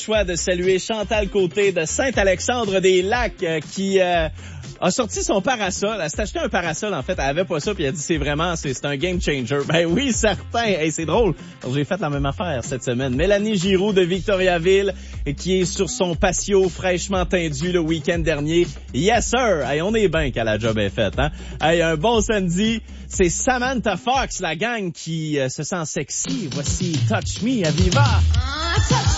choix de saluer Chantal Côté de Saint-Alexandre-des-Lacs qui a sorti son parasol. Elle s'est acheté un parasol, en fait. Elle avait pas ça, puis elle a dit c'est un game changer. Ben oui, certain. Hey, c'est drôle. Alors, j'ai fait la même affaire cette semaine. Mélanie Giroux de Victoriaville qui est sur son patio fraîchement tendu le week-end dernier. Yes, sir. Hey, on est bien quand la job est faite, hein. Hey, un bon samedi. C'est Samantha Fox, la gang qui se sent sexy. Voici Touch Me à Viva.